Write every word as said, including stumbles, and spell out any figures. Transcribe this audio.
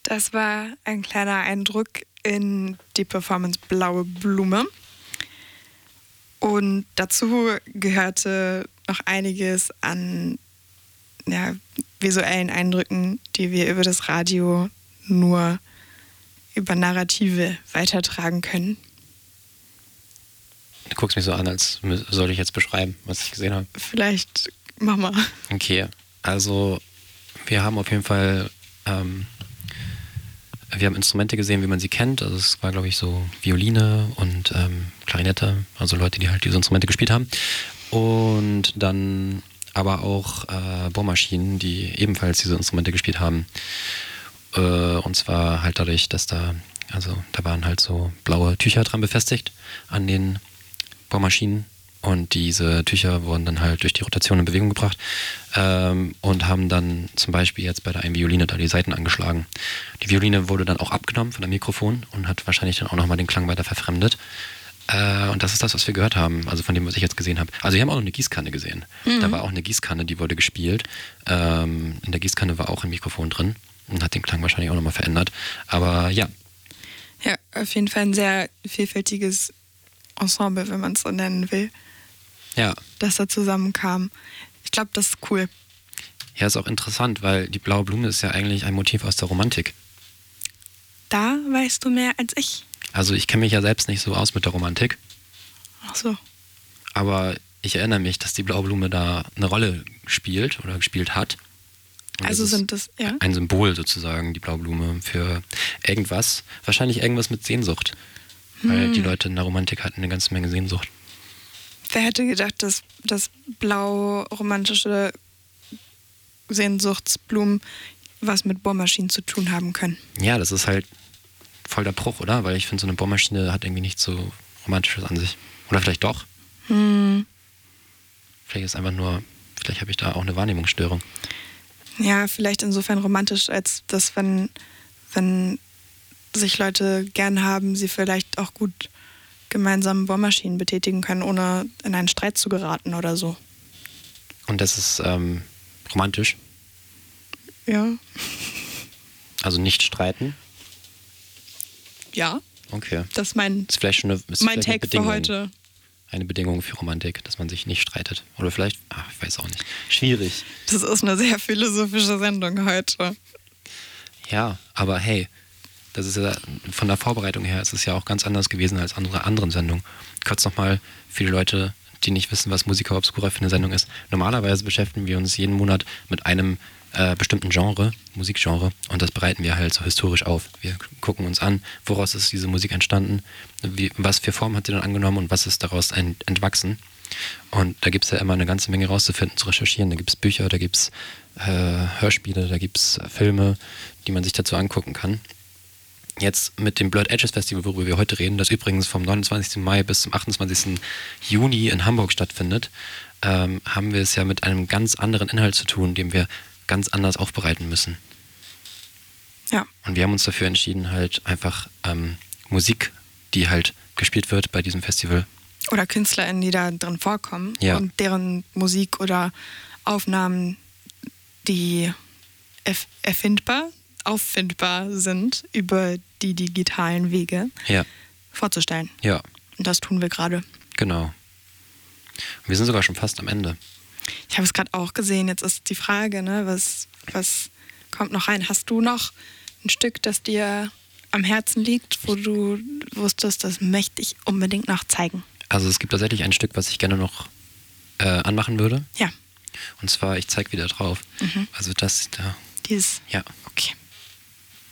Das war ein kleiner Eindruck in die Performance Blaue Blume. Und dazu gehörte noch einiges an ja, visuellen Eindrücken, die wir über das Radio nur über Narrative weitertragen können. Du guckst mich so an, als soll ich jetzt beschreiben, was ich gesehen habe. Vielleicht mach mal. Okay, also wir haben auf jeden Fall ähm, wir haben Instrumente gesehen, wie man sie kennt. Also es war, glaube ich, so Violine und ähm, Klarinette, also Leute, die halt diese Instrumente gespielt haben. Und dann aber auch äh, Bohrmaschinen, die ebenfalls diese Instrumente gespielt haben. Äh, und zwar halt dadurch, dass da, also da waren halt so blaue Tücher dran befestigt an den Bohrmaschinen. Und diese Tücher wurden dann halt durch die Rotation in Bewegung gebracht ähm, und haben dann zum Beispiel jetzt bei der einen Violine da die Saiten angeschlagen. Die Violine wurde dann auch abgenommen von dem Mikrofon und hat wahrscheinlich dann auch nochmal den Klang weiter verfremdet. Äh, und das ist das, was wir gehört haben, also von dem, was ich jetzt gesehen habe. Also wir haben auch noch eine Gießkanne gesehen. Mhm. Da war auch eine Gießkanne, die wurde gespielt. Ähm, in der Gießkanne war auch ein Mikrofon drin und hat den Klang wahrscheinlich auch nochmal verändert. Aber ja. Ja, auf jeden Fall ein sehr vielfältiges Ensemble, wenn man es so nennen will. Ja. Dass da zusammenkam. Ich glaube, das ist cool. Ja, ist auch interessant, weil die blaue Blume ist ja eigentlich ein Motiv aus der Romantik. Da weißt du mehr als ich. Also ich kenne mich ja selbst nicht so aus mit der Romantik. Ach so. Aber ich erinnere mich, dass die blaue Blume da eine Rolle spielt oder gespielt hat. Und also das sind das, ja? Ein Symbol sozusagen, die blaue Blume, für irgendwas. Wahrscheinlich irgendwas mit Sehnsucht. Hm. Weil die Leute in der Romantik hatten eine ganze Menge Sehnsucht. Wer hätte gedacht, dass, dass blau-romantische Sehnsuchtsblumen was mit Bohrmaschinen zu tun haben können? Ja, das ist halt voll der Bruch, oder? Weil ich finde, so eine Bohrmaschine hat irgendwie nichts so Romantisches an sich. Oder vielleicht doch. Hm. Vielleicht ist einfach nur, vielleicht habe ich da auch eine Wahrnehmungsstörung. Ja, vielleicht insofern romantisch, als dass, wenn, wenn sich Leute gern haben, sie vielleicht auch gut gemeinsam Bohrmaschinen betätigen können, ohne in einen Streit zu geraten oder so. Und das ist ähm, romantisch? Ja. Also nicht streiten? Ja. Okay. Das ist mein, ist vielleicht schon eine, ist mein vielleicht Take für heute. Eine Bedingung für Romantik, dass man sich nicht streitet. Oder vielleicht, ach, ich weiß auch nicht. Schwierig. Das ist eine sehr philosophische Sendung heute. Ja, aber hey, das ist ja von der Vorbereitung her ist es ja auch ganz anders gewesen als andere anderen Sendungen. Kurz nochmal für die Leute, die nicht wissen, was Musica Obscura für eine Sendung ist. Normalerweise beschäftigen wir uns jeden Monat mit einem äh, bestimmten Genre, Musikgenre, und das bereiten wir halt so historisch auf. Wir gucken uns an, woraus ist diese Musik entstanden, wie, was für Form hat sie dann angenommen und was ist daraus ent- entwachsen. Und da gibt es ja immer eine ganze Menge rauszufinden, zu recherchieren. Da gibt es Bücher, da gibt es äh, Hörspiele, da gibt es Filme, die man sich dazu angucken kann. Jetzt mit dem Blurred Edges Festival, worüber wir heute reden, das übrigens vom neunundzwanzigsten Mai bis zum achtundzwanzigsten Juni in Hamburg stattfindet, ähm, haben wir es ja mit einem ganz anderen Inhalt zu tun, den wir ganz anders aufbereiten müssen. Ja. Und wir haben uns dafür entschieden, halt einfach ähm, Musik, die halt gespielt wird bei diesem Festival. Oder KünstlerInnen, die da drin vorkommen. Ja. Und deren Musik oder Aufnahmen, die erf- erfindbar auffindbar sind über die digitalen Wege, ja. vorzustellen. Ja. Und das tun wir gerade. Genau. Und wir sind sogar schon fast am Ende. Ich habe es gerade auch gesehen. Jetzt ist die Frage, ne, was, was kommt noch rein? Hast du noch ein Stück, das dir am Herzen liegt, wo du wusstest, das möchte ich unbedingt noch zeigen? Also es gibt tatsächlich ein Stück, was ich gerne noch äh, anmachen würde. Ja. Und zwar, ich zeige wieder drauf. Mhm. Also das da. Dieses. Ja. Okay.